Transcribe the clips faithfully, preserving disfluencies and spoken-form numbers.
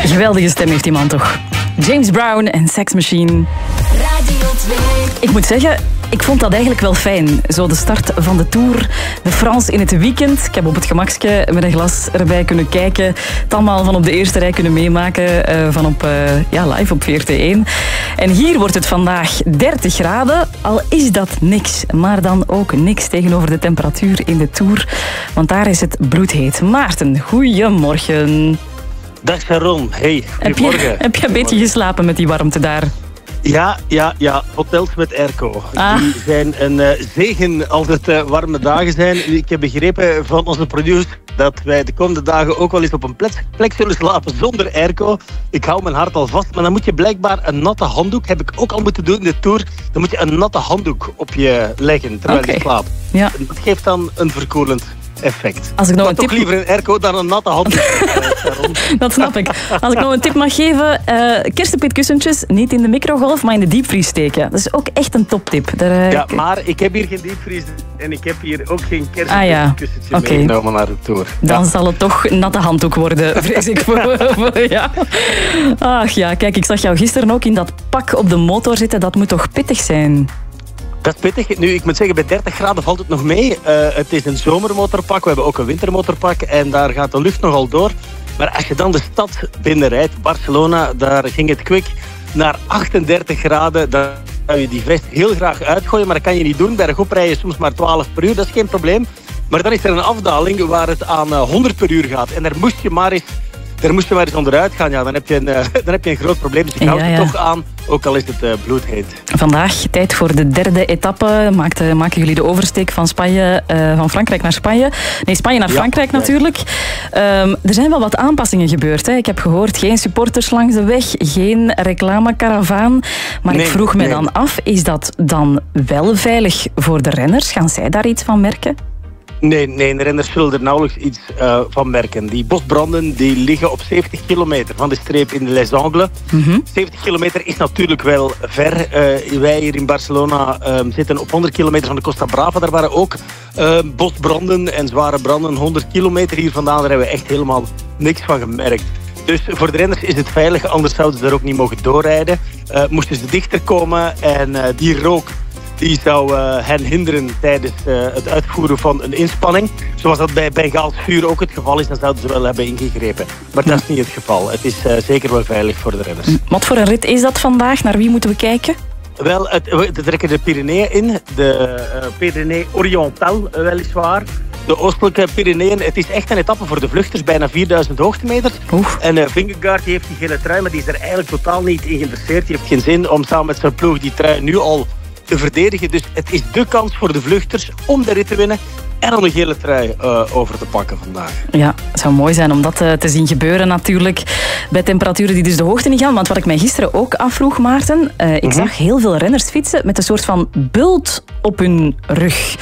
Geweldige stem heeft die man toch. James Brown en Sex Machine. Radio twee. Ik moet zeggen, ik vond dat eigenlijk wel fijn. Zo de start van de Tour, de France in het weekend. Ik heb op het gemakske met een glas erbij kunnen kijken. Het allemaal van op de eerste rij kunnen meemaken. Uh, van op, uh, ja, live op V R T één. En hier wordt het vandaag dertig graden. Al is dat niks. Maar dan ook niks tegenover de temperatuur in de Tour. Want daar is het bloedheet. Maarten, goeiemorgen. Dag Sharon, hey, heb je, heb je een beetje geslapen met die warmte daar? Ja, ja, ja. Hotels met airco. Ah. Die zijn een uh, zegen als het uh, warme dagen zijn. Ik heb begrepen van onze producer dat wij de komende dagen ook wel eens op een plek, plek zullen slapen zonder airco. Ik hou mijn hart al vast, maar dan moet je blijkbaar een natte handdoek, heb ik ook al moeten doen in de Tour, dan moet je een natte handdoek op je leggen terwijl okay. je slaapt. Ja. En dat geeft dan een verkoelend effect. Als ik nog maar een toch tip... liever een airco dan een natte handdoek. Dat snap ik. Als ik nog een tip mag geven, uh, kersenpitkussentjes niet in de microgolf, maar in de diepvries steken. Dat is ook echt een toptip. Daar, uh, ja, maar ik heb hier geen diepvries en ik heb hier ook geen ah, ja. kersenpitkussentje okay. meegenomen naar de Tour. Dan ja. zal het toch natte handdoek worden, vrees ik. voor, voor, ja. Ach ja, kijk, ik zag jou gisteren ook in dat pak op de motor zitten. Dat moet toch pittig zijn? Dat is pittig. Nu, ik moet zeggen, bij dertig graden valt het nog mee. Uh, het is een zomermotorpak, we hebben ook een wintermotorpak en daar gaat de lucht nogal door. Maar als je dan de stad binnenrijdt, Barcelona, daar ging het kwik naar achtendertig graden. Dan zou je die vest heel graag uitgooien, maar dat kan je niet doen. Bergop rij je soms maar twaalf per uur, dat is geen probleem. Maar dan is er een afdaling waar het aan honderd per uur gaat. En daar moest je maar eens... Daar moest je maar eens onderuit gaan, ja, dan, heb je een, uh, dan heb je een groot probleem. Dus ik houd ja, het ja. toch aan, ook al is het uh, bloedheet. Vandaag tijd voor de derde etappe. Maakte, maken jullie de oversteek van, Spanje, uh, van Frankrijk naar Spanje? Nee, Spanje naar Frankrijk ja, natuurlijk. Um, er zijn wel wat aanpassingen gebeurd. Hè. Ik heb gehoord, geen supporters langs de weg, geen reclamekaravaan. Maar nee, ik vroeg me nee. dan af, is dat dan wel veilig voor de renners? Gaan zij daar iets van merken? Nee, nee, de renners zullen er nauwelijks iets uh, van merken. Die bosbranden die liggen op zeventig kilometer van de streep in de Les Angles. Mm-hmm. zeventig kilometer is natuurlijk wel ver. Uh, wij hier in Barcelona uh, zitten op honderd kilometer van de Costa Brava. Daar waren ook uh, bosbranden en zware branden. honderd kilometer hier vandaan, daar hebben we echt helemaal niks van gemerkt. Dus voor de renners is het veilig, anders zouden ze er ook niet mogen doorrijden. Uh, moesten ze dichter komen en uh, die rook... die zou uh, hen hinderen tijdens uh, het uitvoeren van een inspanning. Zoals dat bij Bengaals vuur ook het geval is, dan zouden ze wel hebben ingegrepen. Maar dat is niet het geval. Het is uh, zeker wel veilig voor de renners. Wat voor een rit is dat vandaag? Naar wie moeten we kijken? Wel, het, we trekken de Pyreneeën in. De uh, Pyrenee Oriental, uh, weliswaar. De oostelijke Pyreneeën. Het is echt een etappe voor de vluchters, bijna vierduizend hoogtemeters. Oef. En uh, Vingegaard die heeft die gele trui, maar die is er eigenlijk totaal niet in geïnteresseerd. Die heeft geen zin om samen met zijn ploeg die trui nu al te verdedigen. Dus het is de kans voor de vluchters om de rit te winnen en om een gele trui uh, over te pakken vandaag. Ja, het zou mooi zijn om dat uh, te zien gebeuren natuurlijk. Bij temperaturen die dus de hoogte niet gaan. Want wat ik mij gisteren ook afvroeg, Maarten. Uh, ik mm-hmm. zag heel veel renners fietsen met een soort van bult op hun rug.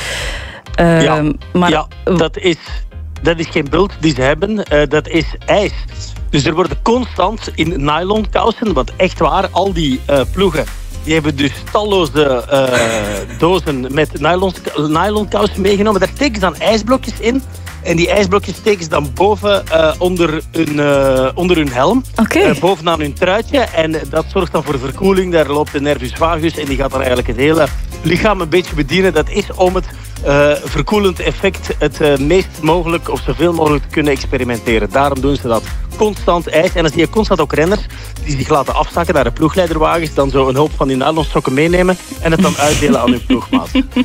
Uh, ja, maar... ja dat, is, dat is geen bult die ze hebben. Uh, dat is ijs. Dus er worden constant in nylon kousen, want echt waar, al die uh, ploegen die hebben dus talloze uh, dozen met nylon, nylonkousen meegenomen. Daar steken ze dan ijsblokjes in. En die ijsblokjes steken ze dan boven uh, onder, hun, uh, onder hun helm. Okay. Uh, bovenaan hun truitje. En dat zorgt dan voor verkoeling. Daar loopt de nervus vagus en die gaat dan eigenlijk het hele lichaam een beetje bedienen. Dat is om het uh, verkoelend effect het uh, meest mogelijk of zoveel mogelijk te kunnen experimenteren. Daarom doen ze dat. Constant ijs. En dan zie je constant ook renners die zich laten afzakken naar de ploegleiderwagens. Dan zo een hoop van die nylonstokken meenemen en het dan uitdelen aan hun ploegmaat.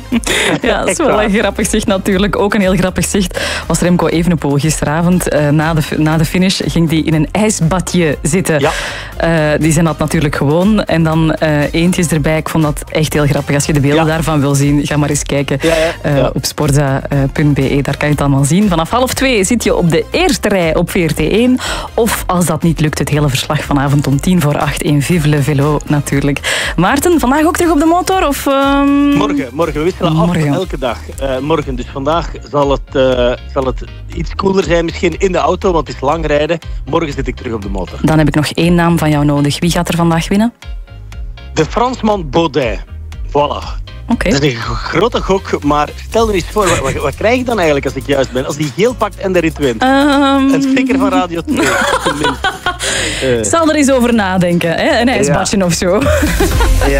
Ja, dat is wel een grappig zicht natuurlijk. Ook een heel grappig zicht was Remco Evenepoel gisteravond. Uh, na, de, na de finish ging hij in een ijsbadje zitten. Ja. Uh, die zijn dat natuurlijk gewoon. En dan uh, eentjes erbij. Ik vond dat echt heel grappig. Als je de beelden ja. daarvan wil zien, ga maar eens kijken ja, ja, ja. Uh, op sporza punt be. Daar kan je het allemaal zien. Vanaf half twee zit je op de eerste rij op V R T één. Of als dat niet lukt, het hele verslag vanavond om tien voor acht in Vive le Vélo natuurlijk. Maarten, vandaag ook terug op de motor? Of, um... Morgen, morgen. We wisselen morgen. af elke dag. Uh, morgen. Dus vandaag zal het, uh, zal het iets cooler zijn. Misschien in de auto, want het is lang rijden. Morgen zit ik terug op de motor. Dan heb ik nog één naam van jou nodig. Wie gaat er vandaag winnen? De Fransman Baudin. Voilà. Oké. Dat is een grote gok, maar stel er eens voor, wat, wat, wat krijg ik dan eigenlijk als ik juist ben? Als die geel pakt en de rit wint? Um... Een sticker van Radio twee. Ik zal er eens over nadenken, hè? Een ijsbadje ja. of zo. Ja.